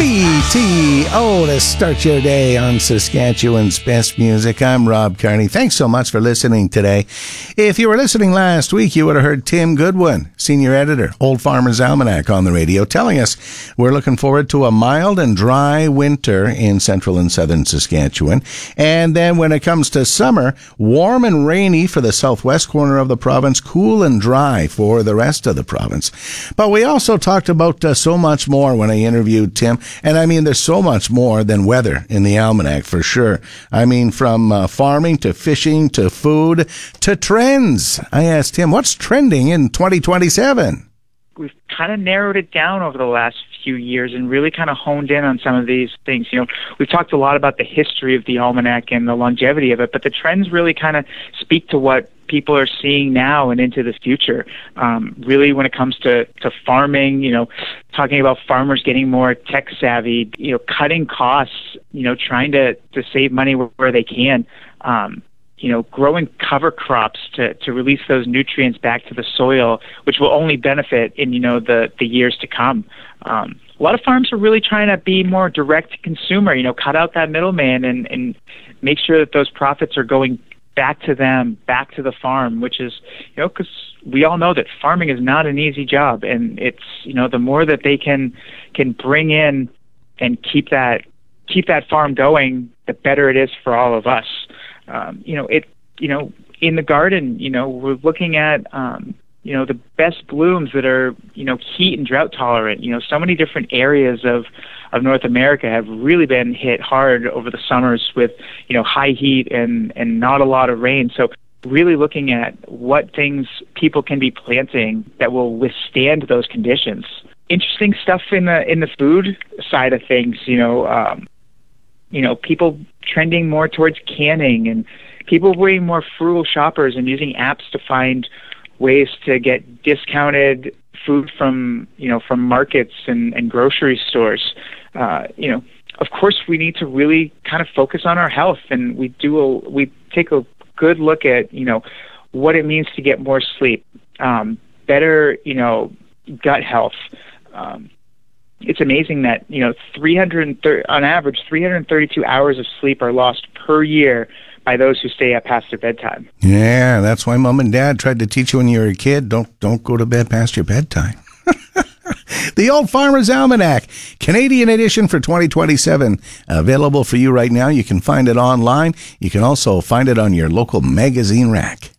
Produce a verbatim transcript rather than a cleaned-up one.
C T O to start your day on Saskatchewan's best music. I'm Rob Carney. Thanks so much for listening today. If you were listening last week, you would have heard Tim Goodwin, senior editor, Old Farmer's Almanac, on the radio, telling us we're looking forward to a mild and dry winter in central and southern Saskatchewan. And then when it comes to summer, warm and rainy for the southwest corner of the province, cool and dry for the rest of the province. But we also talked about uh, so much more when I interviewed Tim. And I mean, there's so much more than weather in the Almanac, for sure. I mean, from uh, farming to fishing to food to trends. I asked him, what's trending in twenty twenty-seven? We've kind of narrowed it down over the last few years and really kind of honed in on some of these things. You know, we've talked a lot about the history of the Almanac and the longevity of it, but the trends really kind of speak to what people are seeing now and into the future. Um, really, when it comes to, to farming, you know, talking about farmers getting more tech savvy, you know, cutting costs, you know, trying to, to save money where, where they can, um, you know, growing cover crops to, to release those nutrients back to the soil, which will only benefit in, you know, the, the years to come. Um, a lot of farms are really trying to be more direct to consumer, you know, cut out that middleman and, and make sure that those profits are going back to them, back to the farm, which is, you know, because we all know that farming is not an easy job. And it's, you know, the more that they can can bring in and keep that keep that farm going, the better it is for all of us. Um, you know, it, you know, in the garden, you know, we're looking at, um, you know, the best blooms that are, you know, heat and drought tolerant. You know, so many different areas of, of North America have really been hit hard over the summers with, you know, high heat and, and not a lot of rain. So really looking at what things people can be planting that will withstand those conditions. Interesting stuff in the, in the food side of things, you know, um, you know, people trending more towards canning and people being more frugal shoppers and using apps to find ways to get discounted food from, you know, from markets and, and grocery stores. Uh, you know, of course, we need to really kind of focus on our health, and we do a, we take a good look at, you know, what it means to get more sleep, um, better, you know, gut health. Um, it's amazing that, you know, three hundred thirty on average, three hundred thirty-two hours of sleep are lost per year by those who stay up past their bedtime. Yeah, that's why Mom and Dad tried to teach you when you were a kid, don't don't go to bed past your bedtime. The Old Farmer's Almanac, Canadian edition for twenty twenty-seven, available for you right now. You can find it online. You can also find it on your local magazine rack.